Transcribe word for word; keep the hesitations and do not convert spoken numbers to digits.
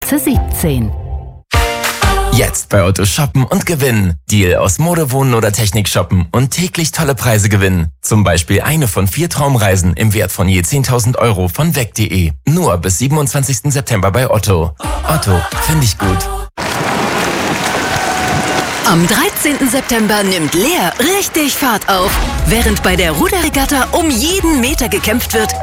zu siebzehn. Jetzt bei Otto shoppen und gewinnen. Deal aus Mode, Wohnen oder Technik shoppen und täglich tolle Preise gewinnen. Zum Beispiel eine von vier Traumreisen im Wert von je zehntausend Euro von weg punkt de. Nur bis siebenundzwanzigsten September bei Otto. Otto, finde ich gut. Am dreizehnten September nimmt Leer richtig Fahrt auf. Während bei der Ruderregatta um jeden Meter gekämpft wird,